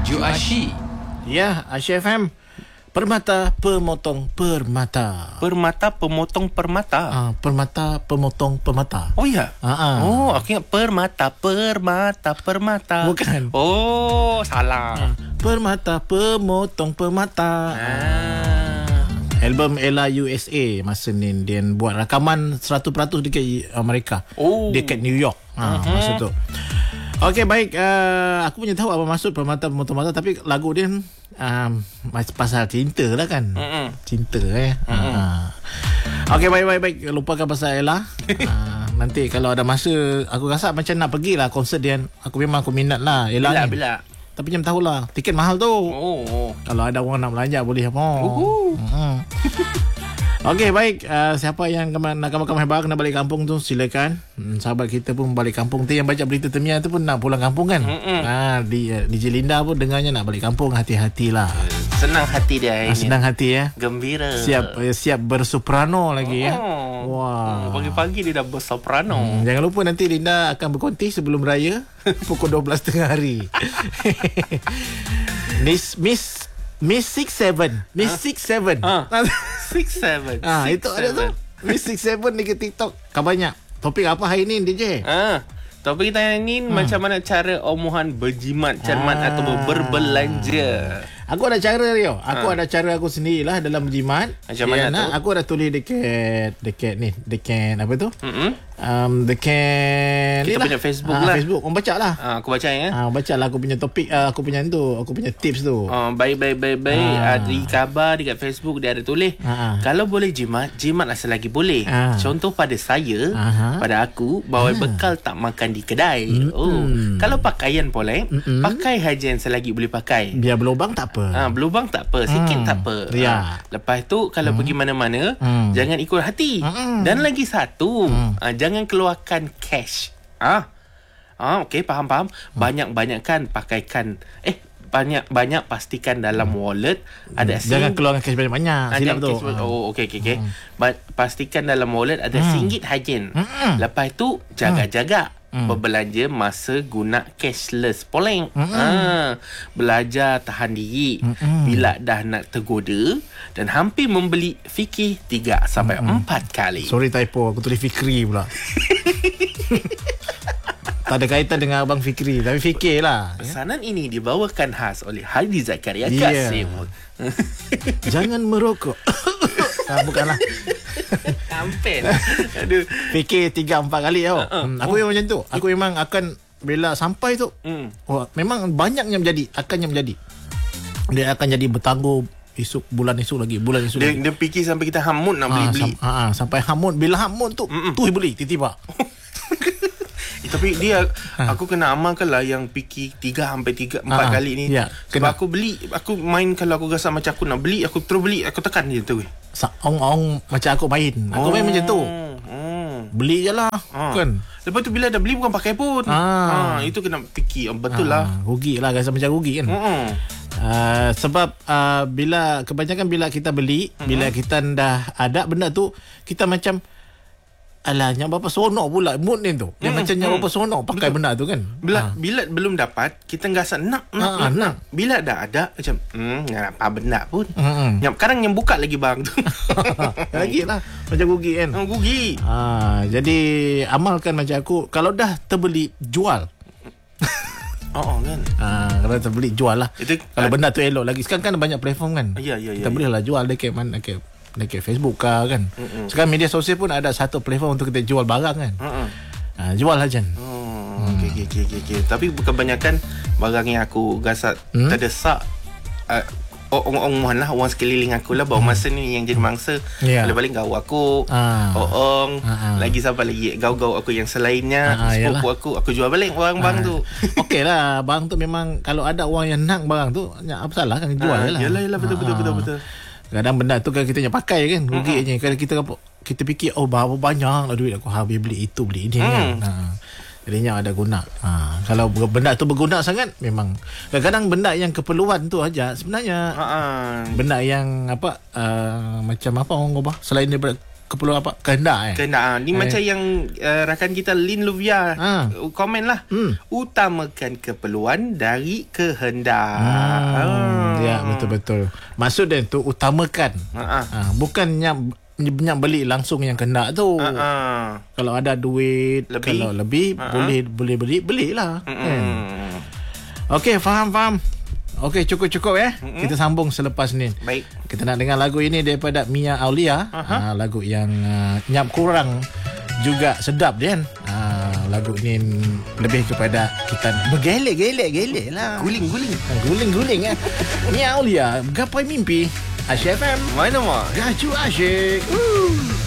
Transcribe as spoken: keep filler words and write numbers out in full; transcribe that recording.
Radio Ashy. Ya, Ashy F M. Permata pemotong permata. Permata pemotong permata. Ah, permata pemotong permata. Oh ya. Ah, ah. Oh, aku ingat permata permata permata. Bukan. Oh, salah. Ah, permata pemotong permata. Ah. Album Ella U S A masa ni dia buat rakaman seratus peratus dekat Amerika. Oh. Dekat New York. Ha, uh-huh. Masa tu. Okey, baik. Uh, aku punya tahu apa maksud permata pemotong permata, tapi lagu dia um, pasal cinta lah kan. Mm-mm. Cinta eh. Uh. Okey, baik baik baik. Lupakan pasal Ella. uh, nanti kalau ada masa, aku rasa macam nak pergilah konsert dia. Aku memang aku minat lah Ella Bila ni. bila. Tapi jangan tahulah, tiket mahal tu. Oh. oh. Kalau ada orang nak belanja boleh apa. Uhu. Uh-huh. Okey, baik. Uh, siapa yang kema- nak kamu-kamu hebat nak balik kampung tu, silakan. Hmm, sahabat kita pun balik kampung tu, yang baca berita Temia tu pun nak pulang kampung kan. Ha, di uh, D J Linda pun dengarnya nak balik kampung, hati-hatilah. Senang hati dia hari Ah, ni. senang hati ya. Gembira. Siap uh, siap bersoprano lagi ya. Oh. Wah. Pagi-pagi dia dah bersoprano. Hmm, jangan lupa nanti Linda akan berkonti sebelum raya pukul dua belas tengah hari. Miss Miss Miss six seven Miss six seven Ha. Six seven. Ah, Six, itu ada tu. Miss six seven dekat TikTok. Kan banyak. Topik apa hari ni D J? Ah. Topik kita hari ni hmm. macam mana cara omongan berjimat, cermat Ah. atau berbelanja. Aku ada cara Rio. Aku Ha. ada cara aku sendirilah dalam berjimat. Macam mana nak, tu? Aku ada tulis dekat dekat ni, dekat apa tu? Mm-mm. Um, dekat Kita ni punya lah. Facebook Ah, lah. Facebook. Orang baca lah. Ah, aku baca ya. Ah, baca lah aku punya topik, uh, aku punya tu, aku punya tips tu. Oh, baik baik baik baik. Ah. Ah. Di khabar dekat Facebook dia ada tulis. Ah. Kalau boleh jimat, jimatlah selagi boleh. Ah. Contoh pada saya, Aha. pada aku bawa Ah. bekal tak makan di kedai. Mm-mm. Oh, kalau pakaian boleh, Mm-mm. pakai haja yang selagi boleh pakai. Biar berlubang tak apa. Ah, berlubang tak apa, sikit Hmm. tak apa. Ya. Ah, lepas tu kalau pergi mana-mana, Hmm. jangan ikut hati. Hmm. Dan lagi satu, Hmm. ah, jangan keluarkan cash. Ah. Ah, okey, faham faham. Banyak-banyakkan pakaikan eh banyak-banyak pastikan dalam wallet ada Jangan sing- keluarkan cash banyak-banyak. ada Silap tu. cash- Ah. Oh, okey okey okey. Ba- pastikan dalam wallet ada Hmm. singgit hajen. Hmm. Lepas tu jaga-jaga. Hmm. Berbelanja masa guna cashless poleng. Mm-mm. Ha, belajar tahan diri. Mm-mm. Bila dah nak tergoda dan hampir membeli, fikir tiga sampai empat kali. Sorry typo, aku tulis Fikri pula. Tak ada kaitan dengan Abang Fikri, tapi fikir lah. Pesanan ini dibawakan khas oleh Hadi Zakaria Ya. Kasim. Jangan merokok. ah, bukanlah. Kampen. Aduh. Fikir tiga empat kali tau. Uh-uh. Hmm, aku memang macam tu. Aku memang akan bila sampai tu, Hmm. oh, memang banyaknya menjadi, akannya menjadi. Dia akan jadi bertangguh esok, bulan esok lagi, bulan esok Dia, lagi. dia fikir sampai kita hamun nak Ah, beli-beli. sam- ah, ah, sampai hamun. Bila hamun tu, Mm-mm. tu beli tiba-tiba. Eh, tapi dia aku kena amalkan lah yang fikir tiga sampai tiga empat Ha. kali ni. Ya, Sebab kena. aku beli, aku main kalau aku rasa macam aku nak beli, aku terus beli, aku tekan je tu. Sa- Ong-ong macam aku main. Aku main macam tu. Oh. Beli je lah. Ha. Kan? Lepas tu bila dah beli bukan pakai pun. Ah. Ha, itu kena fikir. Betul lah. Ah, rugi lah, rasa macam rugi kan. Hmm. Uh, sebab uh, bila kebanyakan bila kita beli, mm-hmm. bila kita dah ada benda tu, kita macam alah, yang berapa seronok pula mood ni tu. Yang Mm, macam yang mm. berapa seronok pakai Betul. benda tu kan. Bila Ah. bila belum dapat, kita rasa nak nak, Ah, nak, nak. nak. Bila dah ada macam hmm apa benda pun. Mm-mm. Yang kadang yang buka lagi bang tu. Lagi lah macam rugi kan. Oh, rugi. Ah, jadi amalkan macam aku, kalau dah terbeli jual. Oh, oh kan. Ah, kalau terbeli jual lah. Itu Kalau benda tu elok lagi. Sekarang kan banyak platform kan. Ya, ya, ya, Kita ya. boleh lah jual dekat mana, dekat dekat Facebook ke kan. Mm-mm. Sekarang media sosial pun ada satu platform untuk kita jual barang kan. Ha. Ah, jual lah Jan. Oh, okey okey okey okey. Okay. Tapi kebanyakan barang yang aku rasa Hmm? terdesak uh, orang-orang lah, orang sekeliling aku lah bahawa masa ni yang jadi mangsa. Ya. Paling-paling gaul aku, Ah. Oong, Ah, ah. lagi siapa lagi gaul-gaul aku yang selainnya, Ah, ah, sepupu yalah. aku, aku jual balik barang-barang Ah. tu. Okey lah, barang tu memang kalau ada orang yang nak barang tu, ya, apa salah kan jual Ah, je lah. yalah, yalah, betul, betul, Ah. betul, betul. Kadang benda tu kan kita nak pakai kan, ruginya. Kalau kita kita fikir oh berapa banyak lah duit aku habis beli itu beli ini Hmm. kan. Ha. Jadinya ada guna. Ha. Kalau benda tu berguna sangat, memang kadang-kadang benda yang keperluan tu aja sebenarnya. Ha ah. Benda yang apa uh, macam apa orang kata selain daripada keperluan apa? Kehendak eh. Kehendak. Ha. Ni eh. macam yang uh, rakan kita Lin Luvia ha. komen lah. Hmm. Utamakan keperluan dari kehendak. Hmm. Ha. Ya, betul-betul. Maksud dia tu utamakan. Ha. Ha. Bukannya nak beli langsung yang kehendak tu. Ha. Kalau ada duit, lebih. kalau lebih ha. boleh boleh beli, belilah. Hmm. Okey, faham faham. Okey, cukup-cukup ya. Mm-hmm. Kita sambung selepas ni. Baik. Kita nak dengar lagu ini daripada Mia Aulia. Uh-huh. Uh, lagu yang uh, nyap kurang juga sedap dia kan. Uh, lagu ini lebih kepada kita bergelek-gelek-gelek lah. Guling-guling. Uh, guling-guling eh. Mia Aulia, gapai mimpi. Asyik F M. Mana mak? Gacu asyik. Uh.